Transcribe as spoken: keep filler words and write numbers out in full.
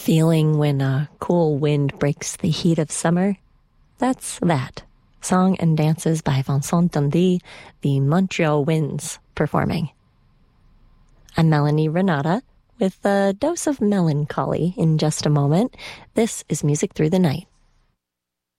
feeling when a cool wind breaks the heat of summer? That's that. Song and dances by Vincent Dundee, the Montreal Winds, performing. I'm Melanie Renata with a dose of melancholy in just a moment. This is Music Through the Night.